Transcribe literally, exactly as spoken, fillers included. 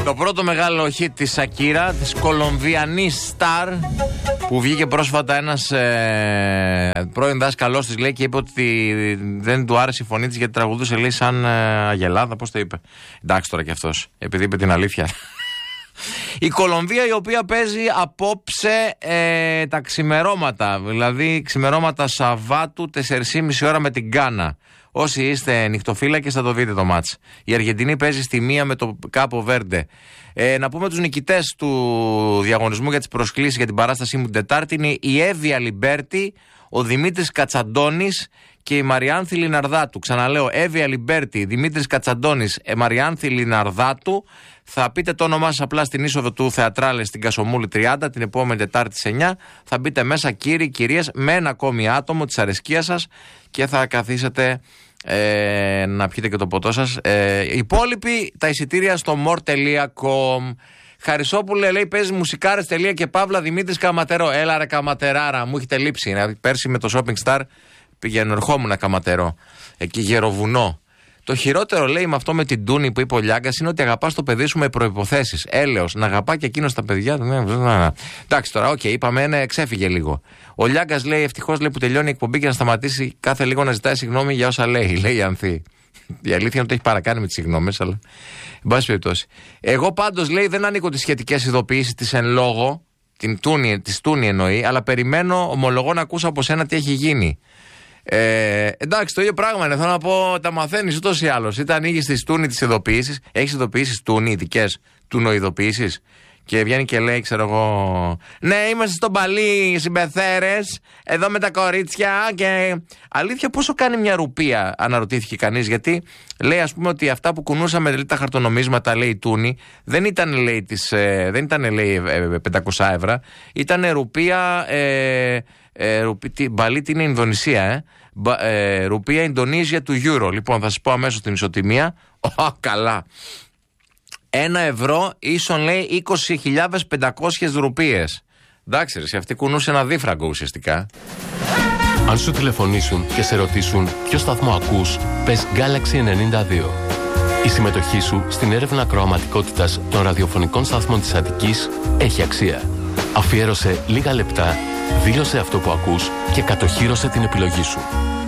Το πρώτο μεγάλο hit της Σακίρα, της Κολομβιανής Star, που βγήκε πρόσφατα ένας ε, πρώην δάσκαλός της, λέει, και είπε ότι δεν του άρεσε η φωνή της γιατί τραγουδούσε, λέει, σαν ε, αγελάδα. Πώς το είπε? Εντάξει τώρα κι αυτός, επειδή είπε την αλήθεια. Η Κολομβία, η οποία παίζει απόψε ε, τα ξημερώματα, δηλαδή ξημερώματα Σαββάτου, τέσσερις και μισή ώρα με την Γκάνα. Όσοι είστε νυχτοφύλακες θα το δείτε το μάτς. Η Αργεντινή παίζει στη μία με το Κάπο Βέρντε. Ε, να πούμε τους νικητές του διαγωνισμού για τις προσκλήσεις για την παράστασή μου την Τετάρτη είναι η Εύβια Λιμπέρτη, ο Δημήτρης Κατσαντώνης και η Μαριάνθη Λιναρδάτου. Ξαναλέω, Εύβια Λιμπέρτη, Δημήτρης Κατσαντώνης, ε, Μαριάνθη Λιναρδάτου. Θα πείτε το όνομά σας απλά στην είσοδο του Θεατράλε στην Κασομούλη τριάντα την επόμενη Τετάρτη στις εννιά. Θα μπείτε μέσα, κύριοι, κυρίες, με ένα ακόμη άτομο της αρεσκίας σας και θα καθίσετε ε, να πιείτε και το ποτό σας. Ε, οι υπόλοιποι τα εισιτήρια στο more τελεία com. Χαρισόπουλε, λέει, παίζει μουσικάρες τελεία και παύλα Δημήτρης Καματερό. Έλα ρε Καματεράρα, μου έχετε λείψει. Πέρσι με το Shopping Star πήγαινε, ερχόμουν Καματερό. Εκεί Γεροβουνό. Το χειρότερο, λέει, με αυτό με την Τούνη που είπε ο Λιάγκας είναι ότι αγαπάς το παιδί σου με προϋποθέσεις. Έλεος, να αγαπά και εκείνος τα παιδιά. Εντάξει τώρα, οκ, okay, είπαμε, ναι, ξέφυγε λίγο. Ο Λιάγκας, λέει, ευτυχώς, λέει, που τελειώνει η εκπομπή και να σταματήσει κάθε λίγο να ζητάει συγγνώμη για όσα λέει. Λέει η Ανθή. Η αλήθεια είναι ότι έχει παρακάνει με τις συγγνώμες, αλλά. Εν πάση περιπτώσει. Εγώ πάντως, λέει, δεν ανήκω τις σχετικές ειδοποιήσεις της εν λόγω, την Τούνη, της Τούνη εννοεί, αλλά περιμένω, ομολογώ, να ακούσω από σένα τι έχει γίνει. Ε, εντάξει, το ίδιο πράγμα είναι. Θέλω να πω, τα μαθαίνεις ούτως ή άλλως. Είτε ανοίγεις τις Τούνη τις ειδοποιήσεις, έχεις ειδοποιήσεις Τούνη, ειδικές Τούνοειδοποιήσεις. Και βγαίνει και λέει, ξέρω εγώ, ναι, είμαστε στον Παλί συμπεθέρες, εδώ με τα κορίτσια. Και αλήθεια, πόσο κάνει μια ρουπία, αναρωτήθηκε κανείς. Γιατί λέει, ας πούμε, ότι αυτά που κουνούσαμε, λέει, τα χαρτονομίσματα, λέει, Τούνη, δεν ήταν, λέει, τις, ε, δεν ήταν, λέει, πεντακόσια ευρώ, ήταν ρουπία. Ε, Ε, ρουπί, Μπαλί είναι Ινδονησία, ε. Μπα, ε, ρουπία Ινδονήσια του Euro. Λοιπόν, θα σας πω αμέσως την ισοτιμία. Ω, καλά. Ένα ευρώ ίσον, λέει, είκοσι χιλιάδες πεντακόσιες ρουπίες. Εντάξει, σε αυτή κουνούσε ένα δίφραγκο ουσιαστικά. Αν σου τηλεφωνήσουν και σε ρωτήσουν ποιο σταθμό ακούς, πες Galaxy ενενήντα δύο. Η συμμετοχή σου στην έρευνα ακροαματικότητας των ραδιοφωνικών σταθμών της Αττικής έχει αξία. Αφιέρωσε λίγα λεπτά, δήλωσε αυτό που ακούς και κατοχύρωσε την επιλογή σου.